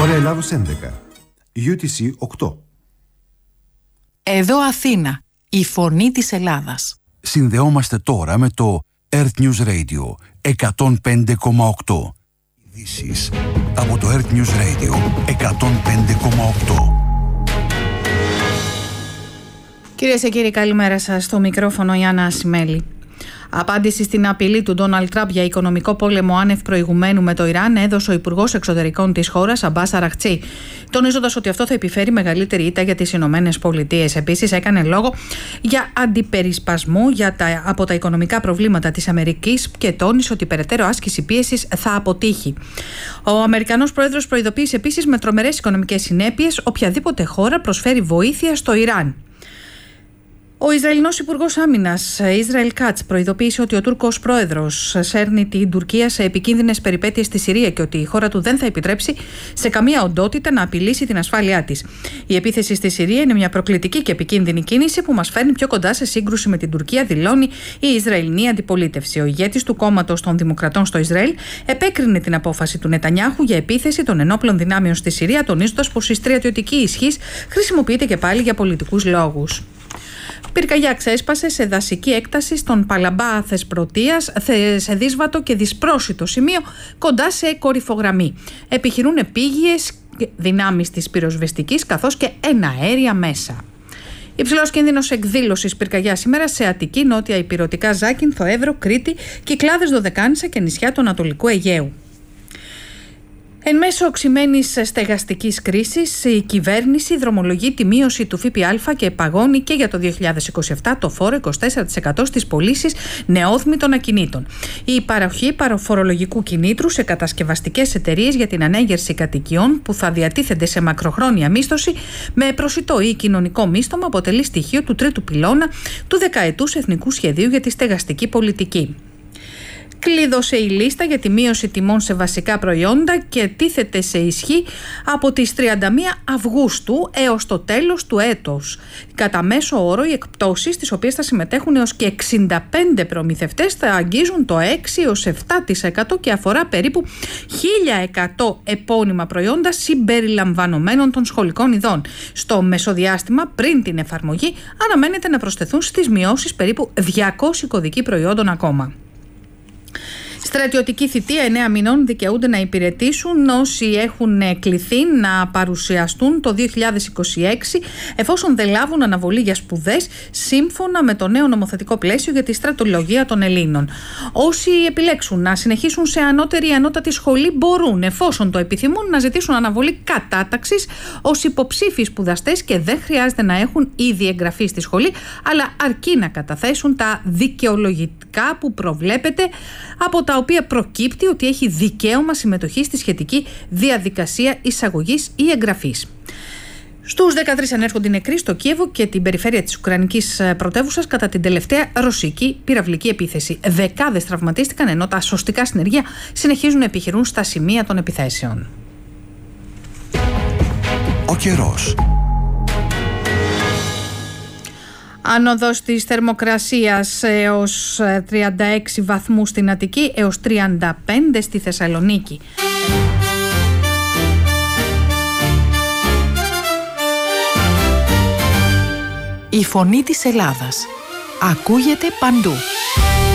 Ώρα Ελλάδος 11. UTC 8. Εδώ Αθήνα, η φωνή της Ελλάδας. Συνδεόμαστε τώρα με το Earth News Radio 105,8. Ειδήσεις από το Earth News Radio 105,8. Κυρίες και κύριοι, καλημέρα σας. Στο μικρόφωνο η Άννα Ασημέλη. Απάντηση στην απειλή του Ντόναλντ Τραμπ για οικονομικό πόλεμο άνευ προηγουμένου με το Ιράν έδωσε ο Υπουργός Εξωτερικών της χώρας, Αμπάς Αραχτσί, τονίζοντας ότι αυτό θα επιφέρει μεγαλύτερη ήττα για τις Ηνωμένες Πολιτείες. Επίσης, έκανε λόγο για αντιπερισπασμό από τα οικονομικά προβλήματα της Αμερικής και τόνισε ότι περαιτέρω άσκηση πίεσης θα αποτύχει. Ο Αμερικανός Πρόεδρος προειδοποίησε επίσης με τρομερές οικονομικές συνέπειες οποιαδήποτε χώρα προσφέρει βοήθεια στο Ιράν. Ο Ισραηλινός Υπουργός Άμυνας, Ισραήλ Κάτς, προειδοποίησε ότι ο Τούρκος Πρόεδρος σέρνει την Τουρκία σε επικίνδυνες περιπέτειες στη Συρία και ότι η χώρα του δεν θα επιτρέψει σε καμία οντότητα να απειλήσει την ασφάλειά της. Η επίθεση στη Συρία είναι μια προκλητική και επικίνδυνη κίνηση που μας φέρνει πιο κοντά σε σύγκρουση με την Τουρκία, δηλώνει η Ισραηλινή αντιπολίτευση. Ο ηγέτης του κόμματος των Δημοκρατών στο Ισραήλ επέκρινε την απόφαση του Νετανιάχου για επίθεση των ενόπλων δυνάμεων στη Συρία, τονίζοντας πως η στρατιωτική ισχύς χρησιμοποιείται και πάλι για πολιτικούς λόγους. Πυρκαγιά ξέσπασε σε δασική έκταση στον Παλαμπά Θεσπρωτείας, σε δύσβατο και δυσπρόσιτο σημείο κοντά σε κορυφογραμμή. Επιχειρούν επίγειες δυνάμεις της πυροσβεστικής καθώς και εναέρια μέσα. Υψηλός κίνδυνος εκδήλωσης πυρκαγιά σήμερα σε Αττική, Νότια Ηπειρωτικά, Ζάκυνθο, Εύρο, Κρήτη, Κυκλάδες, Δωδεκάνησα και νησιά του Ανατολικού Αιγαίου. Εν μέσω οξυμένης στεγαστικής κρίσης, η κυβέρνηση δρομολογεί τη μείωση του ΦΠΑ και παγώνει και για το 2027 το φόρο 24% στις πωλήσεις νεόδμητων ακινήτων. Η παροχή παραφορολογικού κινήτρου σε κατασκευαστικές εταιρείες για την ανέγερση κατοικιών που θα διατίθενται σε μακροχρόνια μίσθωση με προσιτό ή κοινωνικό μίσθωμα αποτελεί στοιχείο του τρίτου πυλώνα του δεκαετούς Εθνικού Σχεδίου για τη Στεγαστική Πολιτική. Κλείδωσε η λίστα για τη μείωση τιμών σε βασικά προϊόντα και τίθεται σε ισχύ από τις 31 Αυγούστου έως το τέλος του έτους. Κατά μέσο όρο, οι εκπτώσεις, στις οποίες θα συμμετέχουν έως και 65 προμηθευτές, θα αγγίζουν το 6 έως 7% και αφορά περίπου 1.100 επώνυμα προϊόντα συμπεριλαμβανομένων των σχολικών ειδών. Στο μεσοδιάστημα, πριν την εφαρμογή, αναμένεται να προσθεθούν στις μειώσεις περίπου 200 κωδικοί προϊόντων ακόμα. Στρατιωτική θητεία 9 μηνών δικαιούνται να υπηρετήσουν όσοι έχουν κληθεί να παρουσιαστούν το 2026 εφόσον δεν λάβουν αναβολή για σπουδές σύμφωνα με το νέο νομοθετικό πλαίσιο για τη στρατολογία των Ελλήνων. Όσοι επιλέξουν να συνεχίσουν σε ανώτερη ή ανώτατη σχολή μπορούν, εφόσον το επιθυμούν, να ζητήσουν αναβολή κατάταξης ως υποψήφιοι σπουδαστές και δεν χρειάζεται να έχουν ήδη εγγραφεί στη σχολή, αλλά αρκεί να καταθέσουν τα δικαιολογητικά που προβλέπεται, από τα οποία προκύπτει ότι έχει δικαίωμα συμμετοχή στη σχετική διαδικασία εισαγωγής ή εγγραφής. Στους 13 ανέρχονται νεκροί στο Κίεβο και την περιφέρεια της Ουκρανικής πρωτεύουσας κατά την τελευταία ρωσική πυραυλική επίθεση. Δεκάδες τραυματίστηκαν, ενώ τα σωστικά συνεργεία συνεχίζουν να επιχειρούν στα σημεία των επιθέσεων. Ο καιρός. Άνοδος της θερμοκρασίας έως 36 βαθμούς στην Αττική, έως 35 στη Θεσσαλονίκη. Η φωνή της Ελλάδας ακούγεται παντού.